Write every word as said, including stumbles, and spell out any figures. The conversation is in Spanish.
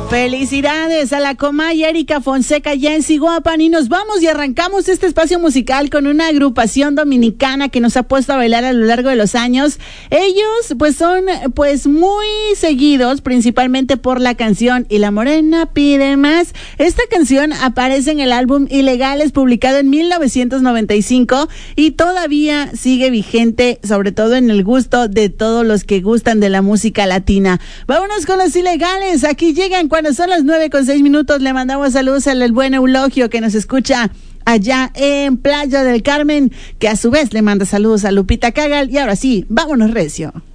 Felicidades a la Comay Erika Fonseca ya en Siguapan, y nos vamos y arrancamos este espacio musical con una agrupación dominicana que nos ha puesto a bailar a lo largo de los años. Ellos pues son pues muy seguidos principalmente por la canción Y la Morena Pide Más. Esta canción aparece en el álbum Ilegales, publicado en mil novecientos noventa y cinco, y todavía sigue vigente, sobre todo en el gusto de todos los que gustan de la música latina. Vámonos con los Ilegales. Aquí llegan cuando son las nueve con seis minutos. Le mandamos saludos al buen Eulogio que nos escucha allá en Playa del Carmen, que a su vez le manda saludos a Lupita Cagal. Y ahora sí, vámonos recio.